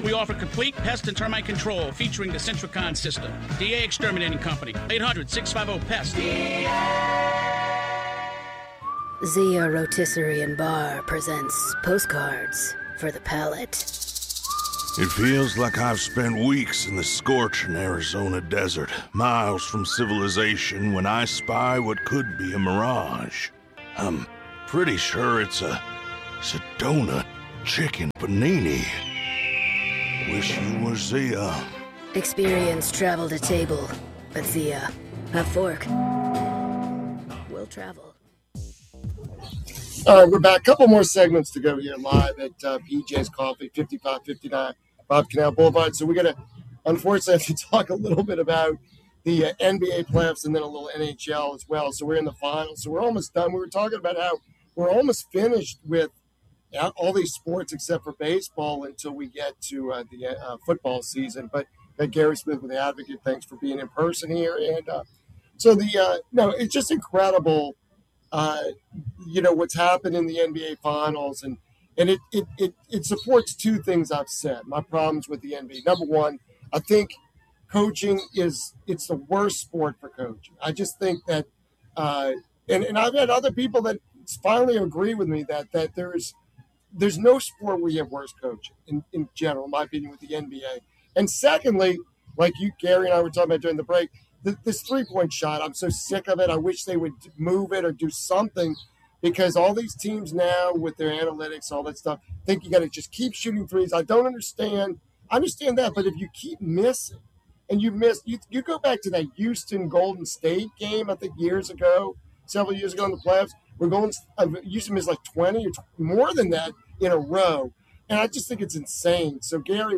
We offer complete pest and termite control featuring the Centricon system. DA Exterminating Company, 800-650-PEST. Zia Rotisserie and Bar presents Postcards for the Palate. It feels like I've spent weeks in the scorching Arizona desert, miles from civilization, when I spy what could be a mirage. I'm pretty sure it's a donut chicken panini. Wish you were Zia. Experience travel to table, but Zia, a fork will travel. All right, we're back. Couple more segments to go here live at PJ's Coffee, 5559 Bob Canal Boulevard. So we're going to, unfortunately, have to talk a little bit about the NBA playoffs and then a little NHL as well. So we're in the finals. So we're almost done. We were talking about how we're almost finished with all these sports except for baseball until we get to the football season. But Gary Smith with the Advocate, thanks for being in person here. And it's just incredible. What's happened in the NBA finals, and it supports two things I've said. My problems with the NBA. Number one, I think coaching it's the worst sport for coaching. I just think that, and I've had other people that finally agree with me that there's no sport where you have worse coaching in general, in my opinion, with the NBA. And secondly, like you, Gary, and I were talking about during the break, this three-point shot, I'm so sick of it. I wish they would move it or do something, because all these teams now with their analytics, all that stuff, think you got to just keep shooting threes. I don't understand. I understand that, but if you keep missing and you go back to that Houston Golden State game, I think several years ago in the playoffs, Houston missed like 20 or more than that in a row. And I just think it's insane. So Gary,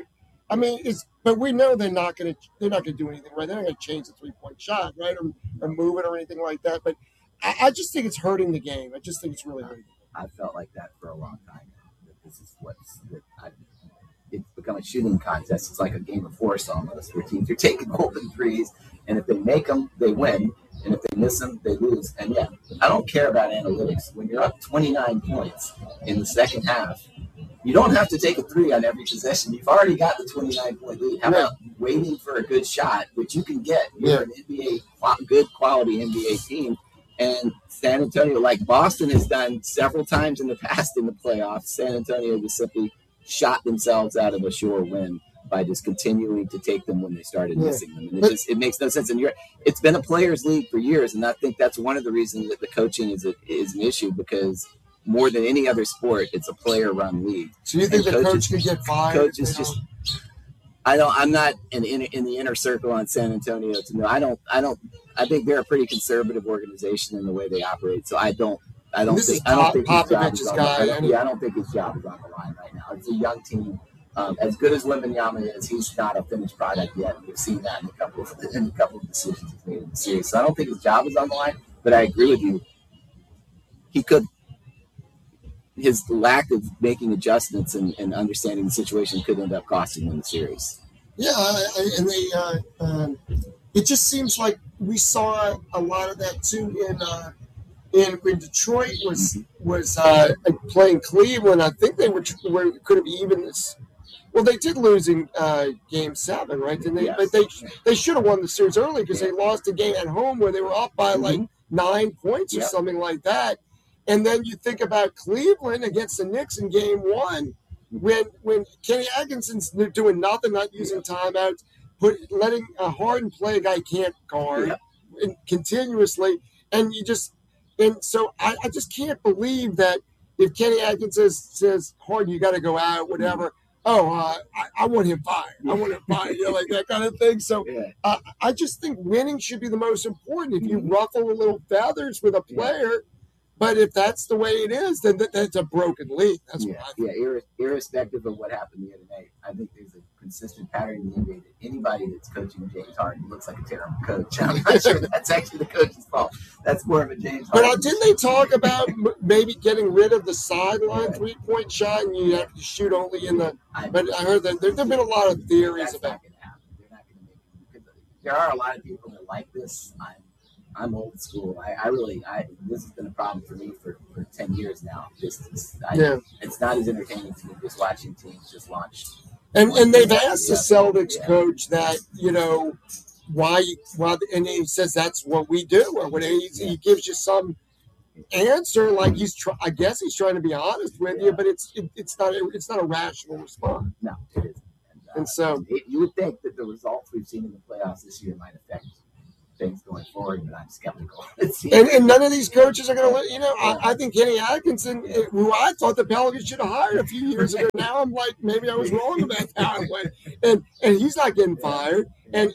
but we know they're not going to do anything, right? They're not going to change the 3-point shot, right, or move it or anything like that. But I just think it's hurting the game. I just think it's really hurting. I felt like that for a long time. This is it's become a shooting contest. It's like a game of force almost, where teams are taking open threes, and if they make them, they win, and if they miss them, they lose. And yeah, I don't care about analytics. When you're up 29 points in the second half, you don't have to take a three on every possession. You've already got the 29-point lead. How about waiting for a good shot, which you can get? You're an good quality NBA team. And San Antonio, like Boston has done several times in the past in the playoffs, San Antonio just simply shot themselves out of a sure win by just continuing to take them when they started missing them. And it makes no sense. And it's been a players' league for years, and I think that's one of the reasons that the coaching is an issue, because more than any other sport, it's a player-run league. So you think the coach could get fired? Coaches just, I'm not in the inner circle on San Antonio to know. I think they're a pretty conservative organization in the way they operate. So I don't think Popovich's guy. I don't think his job is on the line right now. It's a young team. As good as Wembanyama is, he's not a finished product yet. We've seen that in a couple of decisions he's made in the series. So I don't think his job is on the line. But I agree with you. His lack of making adjustments and understanding the situation could end up costing them the series. Yeah, and it just seems like we saw a lot of that too when Detroit was playing Cleveland. I think they could have even this. Well, they did lose in Game 7, right? Didn't they? Yes. But they should have won the series early, because they lost a game at home where they were up by like 9 points or something like that. And then you think about Cleveland against the Knicks in Game 1, when Kenny Atkinson's doing nothing, not using timeouts, letting a Harden play a guy he can't guard continuously, and so I just can't believe that if Kenny Atkinson says Harden, you got to go out, whatever. I want him fired. I want him fired, like that kind of thing. So I just think winning should be the most important. If you ruffle a little feathers with a player. But if that's the way it is, then that's a broken league. That's what I think. Yeah, irrespective of what happened the other night, I think there's a consistent pattern in the NBA that anybody that's coaching James Harden looks like a terrible coach. I'm not sure that's actually the coach's fault. That's more of a James Harden. But didn't they talk about maybe getting rid of the sideline 3-point shot, and you have to shoot only in the – but I heard that there have been a lot of theories about it. They're not going to make it. There are a lot of people that like this. I'm old school. This has been a problem for me for 10 years now. It's not as entertaining to me just watching teams just launch And they've asked the Celtics coach that, why, and he says that's what we do, or what he gives you some answer, like I guess he's trying to be honest with you, but it's not a rational response. No, it isn't. And so you would think that the results we've seen in the playoffs this year might affect things going forward, but I'm skeptical. And none of these coaches are going to, I think Kenny Atkinson, who I thought the Pelicans should have hired a few years ago, now I'm like, maybe I was wrong about that one. And he's not getting fired. And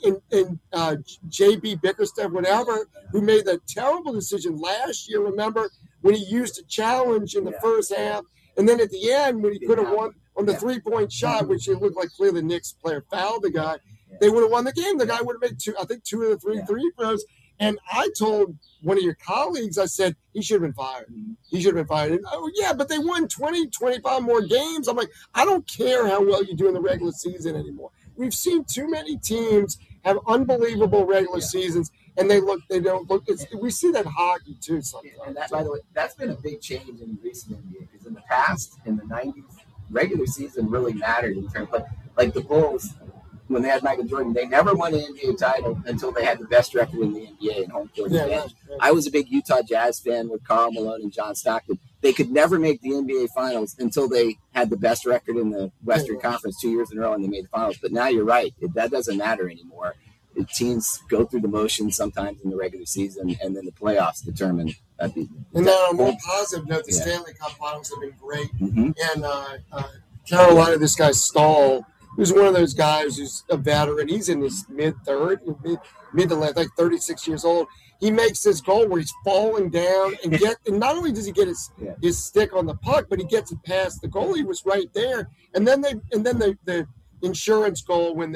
J.B. Bickerstaff, whatever, who made the terrible decision last year, remember, when he used a challenge in the first half, and then at the end, when he could have won on the three-point shot, which it looked like clearly the Knicks player fouled the guy, they would have won the game. The guy would have made two of the three throws. And I told one of your colleagues, I said, he should have been fired. He should have been fired. And, but they won 20, 25 more games. I'm like, I don't care how well you do in the regular season anymore. We've seen too many teams have unbelievable regular seasons, and they don't look. We see that in hockey too sometimes. And that, by the way, that's been a big change in recent NBA, because in the past, in the 90s, regular season really mattered in terms of, like the Bulls, when they had Michael Jordan, they never won an NBA title until they had the best record in the NBA in home court advantage. Right. I was a big Utah Jazz fan with Karl Malone and John Stockton. They could never make the NBA Finals until they had the best record in the Western Conference 2 years in a row, and they made the Finals. But now you're right. That doesn't matter anymore. The teams go through the motions sometimes in the regular season, and then the playoffs determine that. And then on a more positive note, the Stanley Cup Finals have been great. Mm-hmm. And Carolina, this guy Stahl, who's one of those guys who's a veteran. He's in his mid to late, like 36 years old. He makes this goal where he's falling down and not only does he get his stick on the puck, but he gets it past the goalie. He was right there. And then the insurance goal when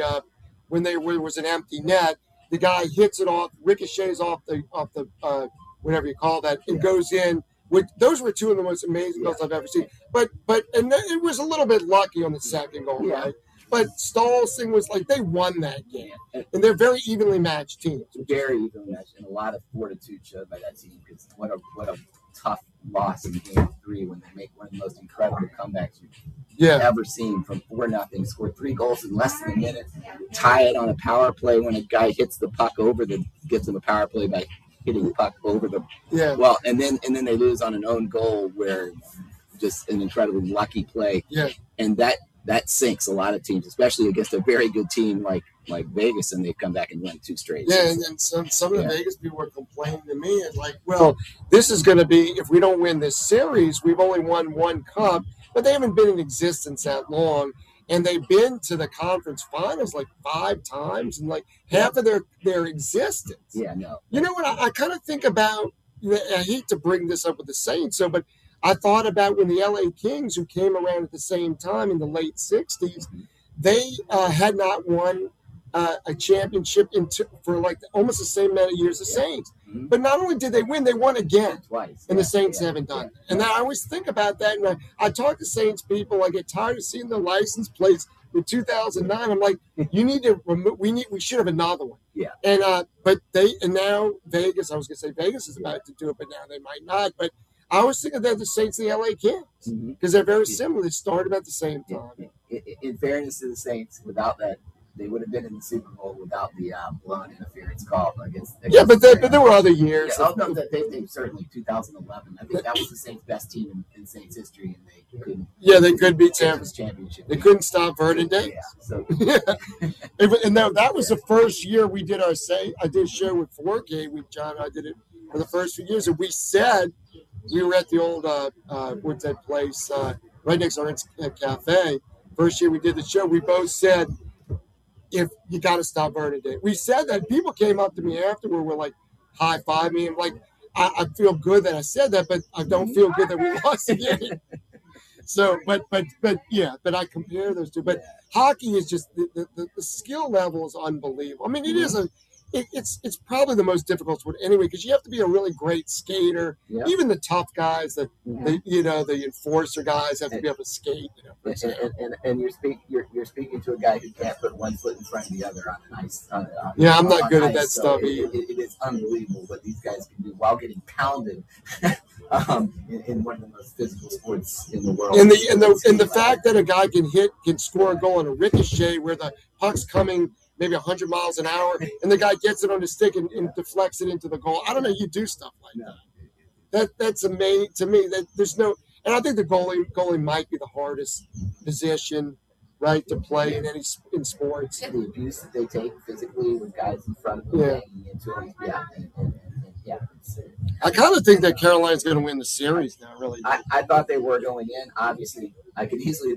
there was an empty net, the guy hits it off, ricochets off the whatever you call that, and goes in. Those were two of the most amazing goals I've ever seen. But it was a little bit lucky on the second goal, right? But Stahl's thing was like they won that game, and they're very evenly matched teams. Very evenly matched, and a lot of fortitude showed by that team. Because what a tough loss in Game 3 when they make one of the most incredible comebacks you've ever seen from 4-0, scored 3 goals in less than a minute, tie it on a power play when a guy hits the puck gets him a power play by hitting the puck over the and then they lose on an own goal where just an incredibly lucky play, and that sinks a lot of teams, especially against a very good team like Vegas, and they've come back and won 2 straight. And some of the Vegas people were complaining to me, and like, well, this is going to be, if we don't win this series, we've only won 1 cup, but they haven't been in existence that long, and they've been to the conference finals like 5 times, and like half of their existence. Yeah, no. You know what I kind of think about? I hate to bring this up with the Saints, but I thought about when the LA Kings, who came around at the same time in the late 60s, they had not won a championship for like almost the same amount of years as Saints. Mm-hmm. But not only did they win, they won again twice. And the Saints haven't done it. And I always think about that. And I talk to Saints people. I get tired of seeing the license plates with 2009. I'm like, you need to remove. We should have another one. Yeah. And now Vegas. I was going to say Vegas is about to do it, but now they might not. But I always think of the Saints and the LA Kings because they're very similar. They started at the same time. In fairness to the Saints, without that, they would have been in the Super Bowl without the blown interference call against but there were other years. They certainly 2011. I think that was the Saints' best team in Saints history, and they couldn't. Yeah, they could beat Tampa's championship. They couldn't stop Vernon Davis. Yeah, and that was the first year we did I did a show with 4K with John. I did it for the first few years, and we said we were at the old what's that place right next to our cafe. First year we did the show, we both said, if you got to stop Vernon Davis. We said that. People came up to me afterward, were like, high-five me. I'm like, I feel good that I said that, but I don't feel good that we lost the game. So, but I compare those two. But hockey is just the skill level is unbelievable. I mean, it is it's probably the most difficult sport anyway, because you have to be a really great skater. Yeah. Even the tough guys, the enforcer guys have to be able to skate. And you're speaking to a guy who can't put one foot in front of the other on an ice. I'm not good at that stuff either. It is unbelievable what these guys can do while getting pounded in one of the most physical sports in the world. And the fact that a guy can score a goal on a ricochet where the puck's coming maybe 100 miles an hour, and the guy gets it on his stick and deflects it into the goal. I don't know. You do stuff like that. That's amazing to me. That there's no, and I think the goalie might be the hardest position, right, to play in sports. Yeah, the abuse that they take physically with guys in front of them, banging into them. Yeah. I kind of think that Carolina's going to win the series now. Really, I thought they were going in. Obviously, I could easily